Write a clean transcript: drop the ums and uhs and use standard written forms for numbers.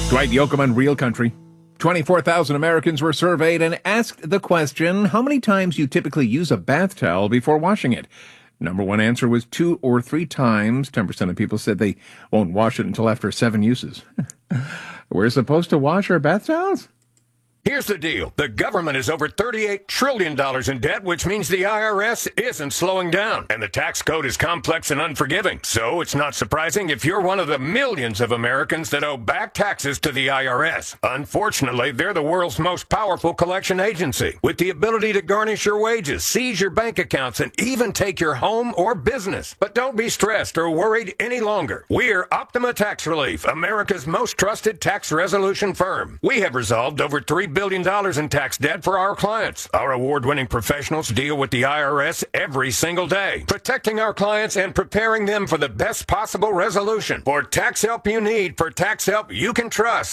Dwight Yoakam, Real Country. 24,000 Americans were surveyed and asked the question, how many times you typically use a bath towel before washing it? Number one answer was 2 or 3 times. 10% of people said they won't wash it until after 7 uses. We're supposed to wash our bath towels? Here's the deal. The government is over $38 trillion in debt, which means the IRS isn't slowing down. And the tax code is complex and unforgiving. So it's not surprising if you're one of the millions of Americans that owe back taxes to the IRS. Unfortunately, they're the world's most powerful collection agency, with the ability to garnish your wages, seize your bank accounts, and even take your home or business. But don't be stressed or worried any longer. We're Optima Tax Relief, America's most trusted tax resolution firm. We have resolved over $3 billion in tax debt for our clients. Our award-winning professionals deal with the IRS every single day, protecting our clients and preparing them for the best possible resolution. For tax help you need, for tax help you can trust.